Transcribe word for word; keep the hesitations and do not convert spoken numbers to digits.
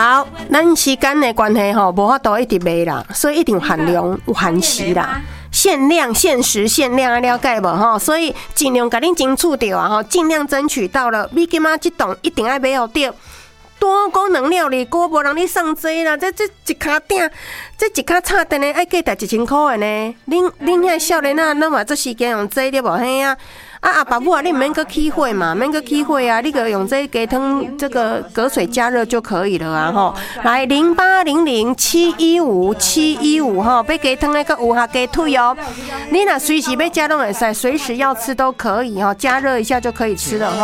好，咱时间的关系吼，无法度一直卖啦，所以一定有限量、有限时啦。限量、限时、限量啊，了解无吼？所以尽量甲恁争取到啊吼，尽量争取到了。你今仔这栋一定爱买好着。多功能料理锅无人咧送这啦，这这一卡鼎，这一卡插电的爱价值一千块的呢。恁恁遐少年仔，咱嘛做时间用这对无嘿啊？啊阿爸母啊，你毋免搁起火嘛，免搁起火啊，你个用这鸡汤这个隔水加热就可以了啊吼。来零八零零七一五七一五吼，要鸡汤的个有下鸡腿哦。你若随时要加拢会使，随时要吃都可以吼，加热一下就可以吃了吼。